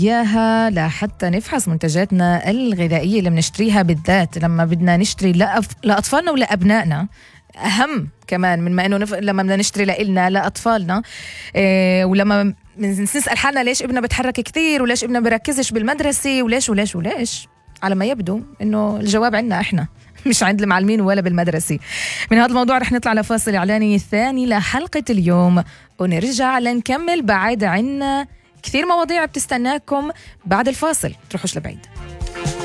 إياها لحتى نفحص منتجاتنا الغذائية اللي بنشتريها، بالذات لما بدنا نشتري لأطفالنا ولأبنائنا. أهم كمان من ما إنه لما بدنا نشتري لإلنا لأطفالنا. ولما نسأل حالنا ليش ابننا بتحرك كثير، وليش ابننا بركزش بالمدرسة، وليش على ما يبدو إنه الجواب عنا إحنا مش عند المعلمين ولا بالمدرسة. من هذا الموضوع رح نطلع لفاصل إعلاني ثاني لحلقة اليوم، ونرجع لنكمل بعد عنا كثير مواضيع بتستناكم بعد الفاصل. تروحوش لبعيد.